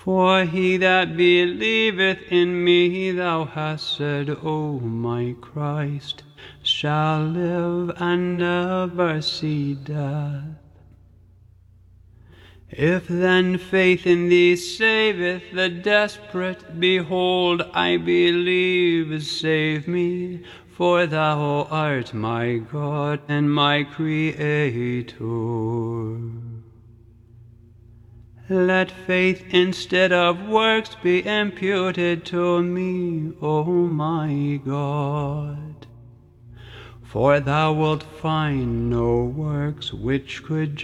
For he that believeth in me, thou hast said, O my Christ, shall live and never see death. If then faith in thee saveth the desperate, behold, I believe, save me, for thou art my God and my Creator. Let faith instead of works be imputed to me, O my God. For thou wilt find no works which could